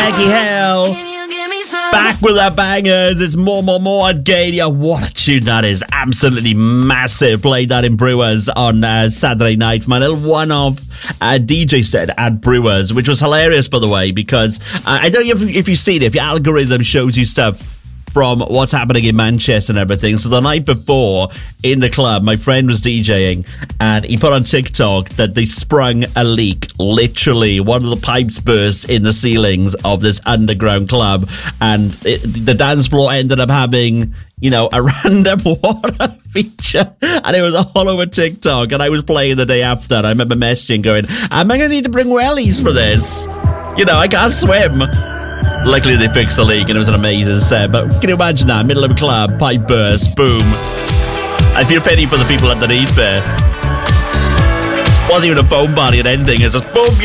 Becky Hill. Back with our bangers. It's more Arcadia. What a tune that is. Absolutely massive. Played that in Brewers on Saturday night for my little one-off DJ set at Brewers, which was hilarious, by the way, because I don't know if you've seen it, if your algorithm shows you stuff from what's happening in Manchester and everything. So the night before in the club, my friend was DJing and he put on TikTok that they sprung a leak. Literally, one of the pipes burst in the ceilings of this underground club, and the dance floor ended up having, you know, a random water feature, and it was all over TikTok. And I was playing the day after. I remember messaging going, am I going to need to bring wellies for this? You know, I can't swim. Luckily they fixed the leak and it was an amazing set. But can you imagine that? Middle of a club, pipe burst, boom. I feel pity for the people underneath there. Wasn't even a foam party or anything. It's just boom,